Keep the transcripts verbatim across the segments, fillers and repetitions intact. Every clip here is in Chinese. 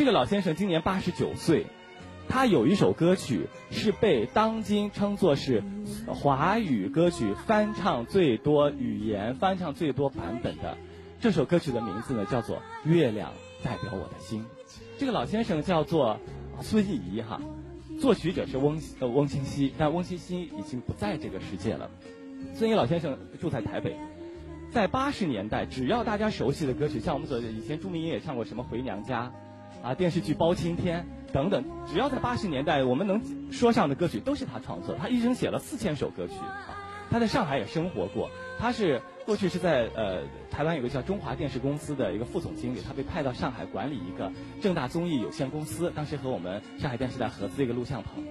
这个老先生今年八十九岁，他有一首歌曲是被当今称作是华语歌曲翻唱最多语言、翻唱最多版本的。这首歌曲的名字呢叫做《月亮代表我的心》。这个老先生叫做孙艺仪哈，作曲者是翁呃翁清溪，但翁清溪已经不在这个世界了。孙艺仪老先生住在台北。在八十年代，只要大家熟悉的歌曲，像我们所以前朱明也唱过什么《回娘家》，啊，电视剧《包青天》等等，只要在八十年代我们能说上的歌曲，都是他创作。他一生写了四千首歌曲啊。他在上海也生活过，他是过去是在呃台湾有个叫中华电视公司的一个副总经理，他被派到上海管理一个正大综艺有限公司，当时和我们上海电视台合资一个录像棚。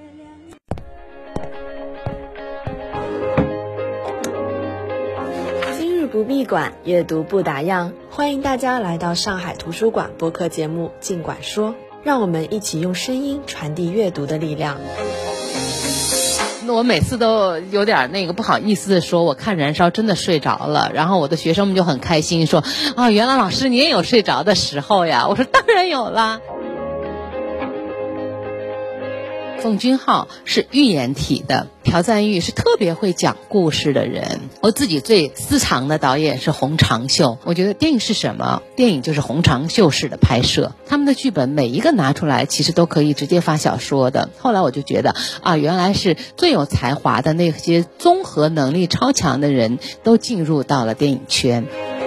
不闭馆，阅读不打烊，欢迎大家来到上海图书馆播客节目《尽管说》，让我们一起用声音传递阅读的力量。 我每次都有点那个不好意思的说，我看燃烧真的睡着了，然后我的学生们就很开心说，啊，原来老师你也有睡着的时候呀。我说当然有啦。奉俊昊是寓言体的，朴赞玉是特别会讲故事的人。我自己最私藏的导演是洪长秀，我觉得电影是什么？电影就是洪长秀式的拍摄。他们的剧本每一个拿出来，其实都可以直接发小说的。后来我就觉得啊，原来是最有才华的那些综合能力超强的人都进入到了电影圈。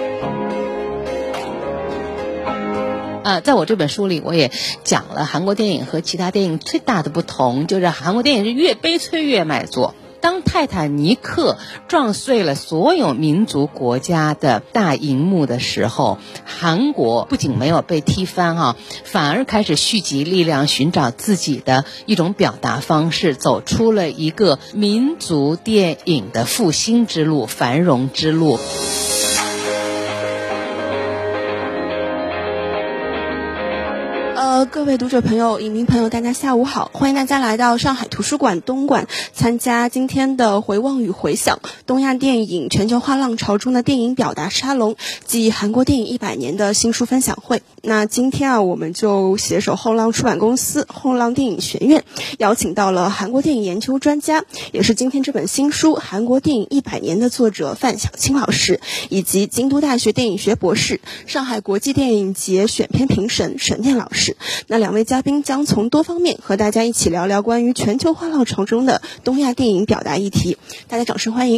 呃，在我这本书里，我也讲了韩国电影和其他电影最大的不同，就是韩国电影是越悲催越卖座。当泰坦尼克撞碎了所有民族国家的大荧幕的时候，韩国不仅没有被踢翻啊，反而开始蓄积力量，寻找自己的一种表达方式，走出了一个民族电影的复兴之路、繁荣之路。 呃，各位读者朋友、影迷朋友，大家下午好！欢迎大家来到上海图书馆东馆，参加今天的回望与回响东亚电影全球化浪潮中的电影表达沙龙暨韩国电影一百年的新书分享会。那今天啊，我们就携手后浪出版公司、后浪电影学院，邀请到了韩国电影研究专家，也是今天这本新书《韩国电影一百年》的作者范晓青老师，以及京都大学电影学博士、上海国际电影节选片评审沈念老师。那两位嘉宾将从多方面和大家一起聊聊关于全球化浪潮中的东亚电影表达议题，大家掌声欢迎。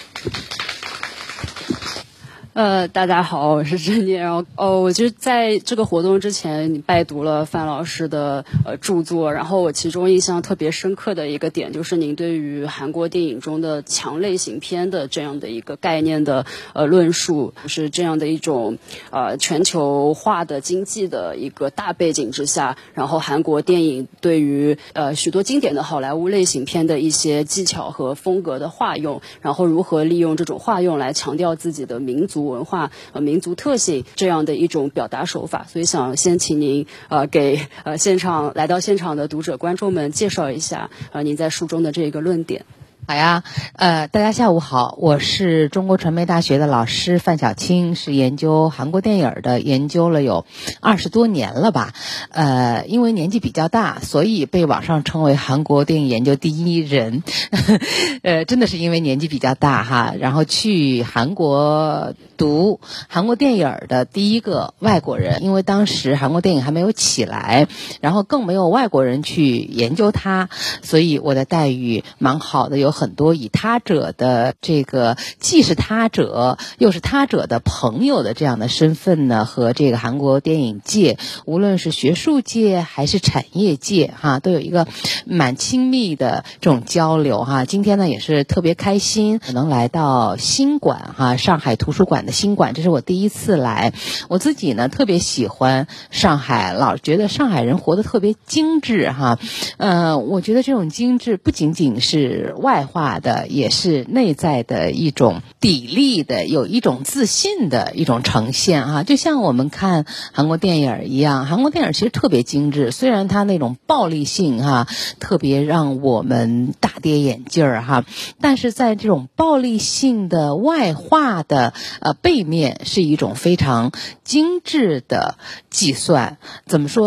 呃，大家好，我是郑念。然后，哦，我就在这个活动之前拜读了范老师的呃著作，然后我其中印象特别深刻的一个点，就是您对于韩国电影中的强类型片的这样的一个概念的呃论述，就是这样的一种呃全球化的经济的一个大背景之下，然后韩国电影对于呃许多经典的好莱坞类型片的一些技巧和风格的化用，然后如何利用这种化用来强调自己的民族文化、呃民族特性这样的一种表达手法。所以想先请您呃给呃现场来到现场的读者观众们介绍一下呃您在书中的这个论点。 好呀，呃，大家下午好，我是中国传媒大学的老师范晓青，是研究韩国电影的，研究了有二十多年了吧。呃，因为年纪比较大，所以被网上称为韩国电影研究第一人。呃，真的是因为年纪比较大哈，然后去韩国读韩国电影的第一个外国人，因为当时韩国电影还没有起来，然后更没有外国人去研究它，所以我的待遇蛮好的，有很多以他者的这个既是他者又是他者的朋友的这样的身份呢，和这个韩国电影界无论是学术界还是产业界哈，都有一个蛮亲密的这种交流哈。今天呢也是特别开心能来到新馆哈，上海图书馆的新馆，这是我第一次来。我自己呢特别喜欢上海，老觉得上海人活得特别精致哈。呃，我觉得这种精致不仅仅是外化的，也是内在的一种砥砺的，有一种自信的一种呈现啊。就像我们看韩国电影一样，韩国电影其实特别精致，虽然它那种暴力性哈、啊、特别让我们大跌眼镜儿哈，但是在这种暴力性的外化的呃背面是一种非常精致的计算。怎么说